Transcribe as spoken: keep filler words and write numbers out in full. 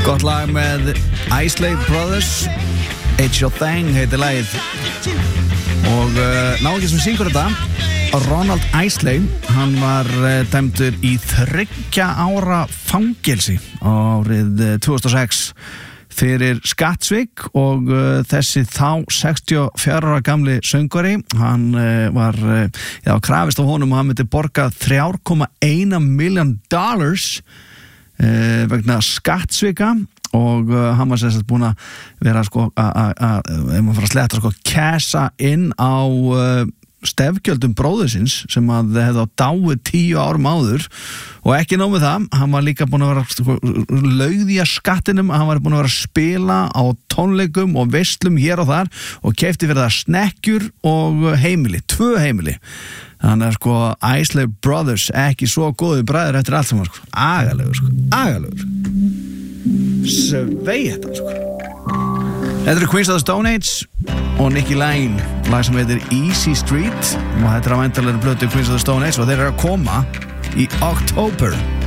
Gott lag með Isley Brothers, It's Your Thing heitir lagið. Og uh, náðið sem syngur þetta, Ronald Isley, hann var uh, dæmdur í þriggja ára fangelsi árið uh, tvö þúsund og sex fyrir skattsvik og uh, þessi þá sextíu og fjögurra ára gamli söngvari, hann uh, var uh, já, krafist á honum og hann myndi borga þrjú komma eina milljón dollars uh, vegna skattsvika og uh, hann var sérstætt búin að vera sko að, ef maður fara að sletta sko, kassa inn á uh, stefgjöldum bróðursins sem að hefði á dáið tíu árum áður og ekki nóg með það, hann var líka búin að vera sko, laugði að skattinum, hann var búin að vera að spila á tónleikum og veislum hér og þar og keypti fyrir það snekkjur og heimili, tvö heimili. Þannig að sko Isley Brothers ekki svo góði bræður eftir allt sem var sko, agalegur sko, agalegur. Svei þetta sko. Þetta eru Queens of the Stone Age og Nicky Lane, lag sem heitir Easy Street og þetta er að væntanlega plötu Queens of the Stone Age og þeir eru að koma í October.